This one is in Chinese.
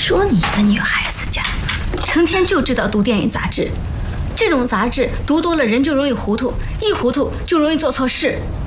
说你一个女孩子家，成天就知道读电影杂志，这种杂志读多了人就容易糊涂，一糊涂就容易做错事。